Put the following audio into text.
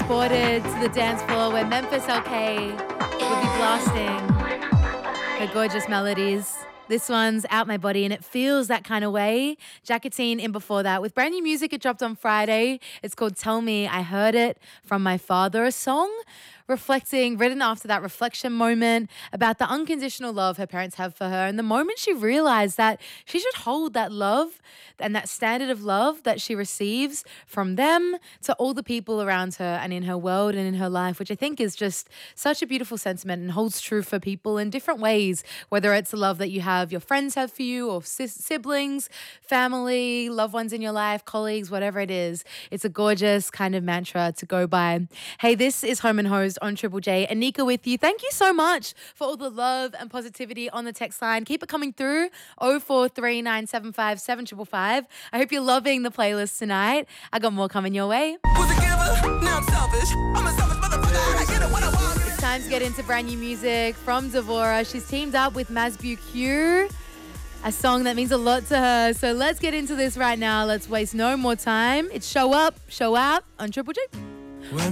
transported to the dance floor where Memphis LK will be blasting her gorgeous melodies. This one's Out My Body, and it feels that kind of way. Jacqueline in before that with brand new music. It dropped on Friday. It's called Tell Me I Heard It From My Father, a song written after that reflection moment about the unconditional love her parents have for her, and the moment she realized that she should hold that love and that standard of love that she receives from them to all the people around her and in her world and in her life, which I think is just such a beautiful sentiment and holds true for people in different ways, whether it's the love that your friends have for you, or siblings, family, loved ones in your life, colleagues, whatever it is. It's a gorgeous kind of mantra to go by. Hey, this is Home and Hosed on Triple J. Anika with you. Thank you so much for all the love and positivity on the text line. Keep it coming through. 043975 7555. I hope you're loving the playlist tonight. I got more coming your way. Was a giver, now I'm selfish. I'm a selfish motherfucker. I get it when I want. It's time to get into brand new music from Devora. She's teamed up with Masbu Q, a song that means a lot to her. So let's get into this right now. Let's waste no more time. It's Show Up, Show Out on Triple J.